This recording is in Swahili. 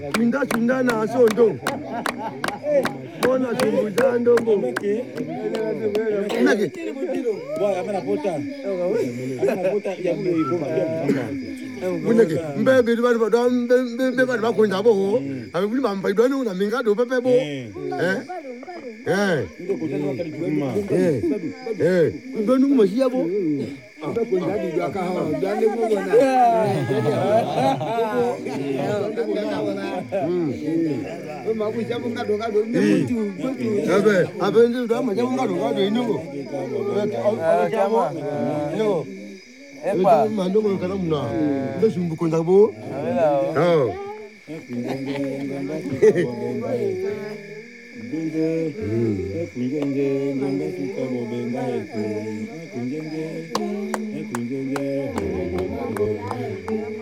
Tunda na sondo. Bona chunguzando ngo. Nake. Boy, amena pota ya mwe iko mama. Buneke mbebe mbe ba kwenda bo. Abuli mamba idwani una mingado pepe bo. Ndio kutana kali juma. Idwani ngumashia bo. Ndio kwenda dijwa kahawa. Ndani mbona. Makuja mungado mtu. Abenzi ndo majamu ngado inungo. Yo. Epa. Mandongo kana muna. Ndo shumbu konza bo. Oh. Kunjenge